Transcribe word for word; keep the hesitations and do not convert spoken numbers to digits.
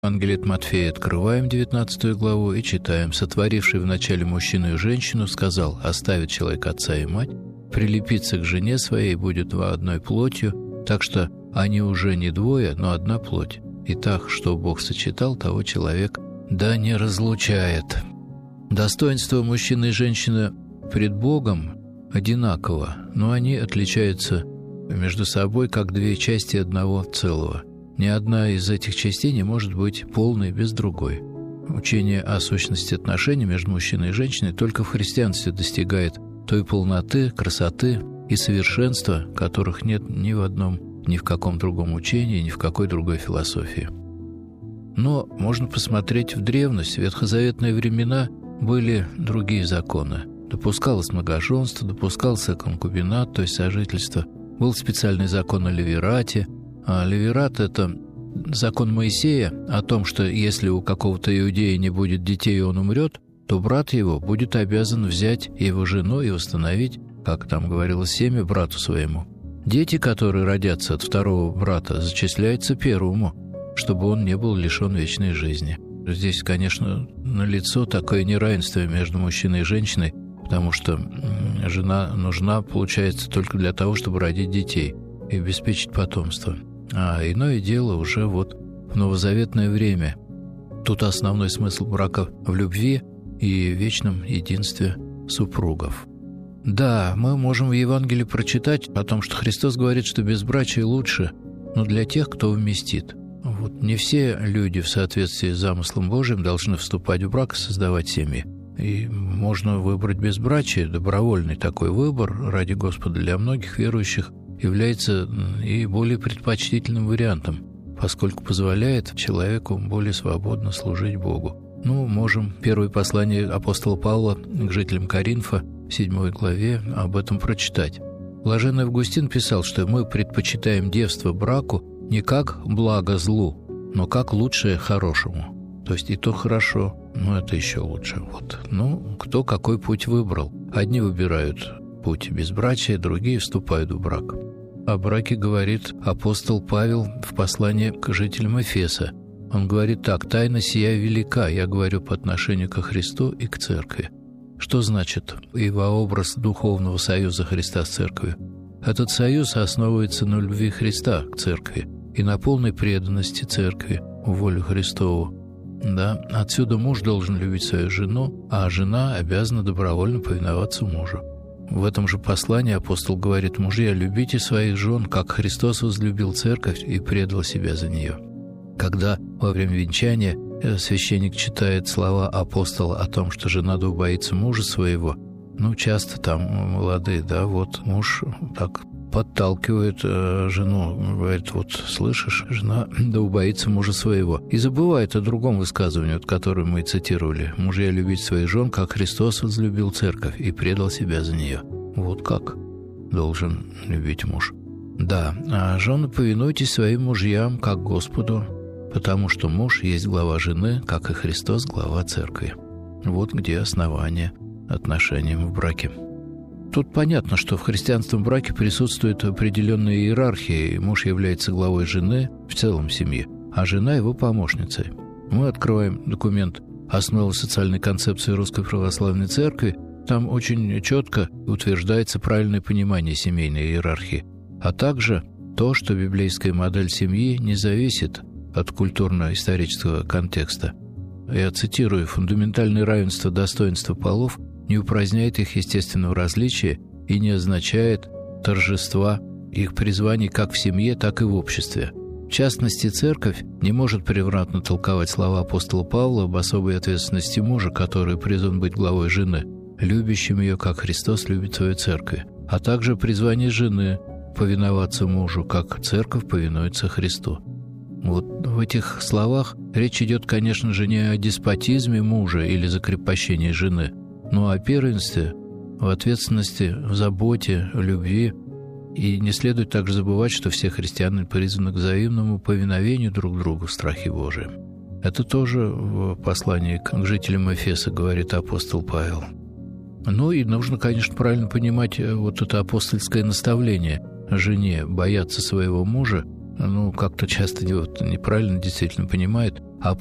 Евангелие от Матфея открываем девятнадцатую главу и читаем. «Сотворивший вначале мужчину и женщину сказал: оставит человек отца и мать, прилепится к жене своей, будет два одной плотью, так что они уже не двое, но одна плоть. И так, что Бог сочетал, того человек да не разлучает». Достоинство мужчины и женщины пред Богом одинаково, но они отличаются между собой как две части одного целого. Ни одна из этих частей не может быть полной без другой. Учение о сущности отношений между мужчиной и женщиной только в христианстве достигает той полноты, красоты и совершенства, которых нет ни в одном, ни в каком другом учении, ни в какой другой философии. Но можно посмотреть в древность, в ветхозаветные времена были другие законы. Допускалось многоженство, допускался конкубинат, то есть сожительство. Был специальный закон о левирате. А левират – это закон Моисея о том, что если у какого-то иудея не будет детей и он умрет, то брат его будет обязан взять его жену и восстановить, как там говорилось, семя брату своему. Дети, которые родятся от второго брата, зачисляются первому, чтобы он не был лишен вечной жизни. Здесь, конечно, налицо такое неравенство между мужчиной и женщиной, потому что жена нужна, получается, только для того, чтобы родить детей и обеспечить потомство. А иное дело уже вот в новозаветное время. Тут основной смысл брака в любви и вечном единстве супругов. Да, мы можем в Евангелии прочитать о том, что Христос говорит, что безбрачие лучше, но для тех, кто вместит. Вот не все люди в соответствии с замыслом Божьим должны вступать в брак и создавать семьи. И можно выбрать безбрачие, добровольный такой выбор ради Господа для многих верующих является и более предпочтительным вариантом, поскольку позволяет человеку более свободно служить Богу. Ну, можем первое послание апостола Павла к жителям Коринфа в седьмой главе об этом прочитать. Блаженный Августин писал, что мы предпочитаем девство браку не как благо злу, но как лучшее хорошему. То есть и то хорошо, но это еще лучше. Вот. Ну, кто какой путь выбрал. Одни выбирают путь безбрачия, другие вступают в брак. О браке говорит апостол Павел в послании к жителям Эфеса. Он говорит так: «Тайна сия велика, я говорю по отношению ко Христу и к церкви». Что значит и во образ духовного союза Христа с церковью? Этот союз основывается на любви Христа к церкви и на полной преданности церкви в волю Христову. Да, отсюда муж должен любить свою жену, а жена обязана добровольно повиноваться мужу. В этом же послании апостол говорит: «Мужья, любите своих жен, как Христос возлюбил церковь и предал себя за нее». Когда во время венчания священник читает слова апостола о том, что жена да убоится мужа своего, ну, часто там молодые, да, вот муж так подталкивает э, жену, говорит: вот слышишь, жена да убоится мужа своего. И забывает о другом высказывании, вот, которое мы цитировали: «Мужья, любить своих жен, как Христос возлюбил церковь и предал себя за нее». Вот как должен любить муж. Да, а жены, повинуйтесь своим мужьям, как Господу, потому что муж есть глава жены, как и Христос глава церкви. Вот где основание отношениям в браке. Тут понятно, что в христианском браке присутствует определенная иерархия, и муж является главой жены в целом семьи, а жена его помощницей. Мы открываем документ «Основы социальной концепции Русской Православной Церкви». Там очень четко утверждается правильное понимание семейной иерархии, а также то, что библейская модель семьи не зависит от культурно-исторического контекста. Я цитирую: «Фундаментальное равенство достоинства полов не упраздняет их естественного различия и не означает торжества их призваний как в семье, так и в обществе. В частности, церковь не может превратно толковать слова апостола Павла об особой ответственности мужа, который призван быть главой жены, любящим ее, как Христос любит свою церковь, а также призвание жены повиноваться мужу, как церковь повинуется Христу». Вот в этих словах речь идет, конечно же, не о деспотизме мужа или закрепощении жены, но о первенстве, в ответственности, в заботе, в любви. И не следует также забывать, что все христиане призваны к взаимному повиновению друг другу в страхе Божием. Это тоже в послании к жителям Эфеса говорит апостол Павел. Ну и нужно, конечно, правильно понимать вот это апостольское наставление жене бояться своего мужа ну, как-то часто вот, неправильно действительно понимают. А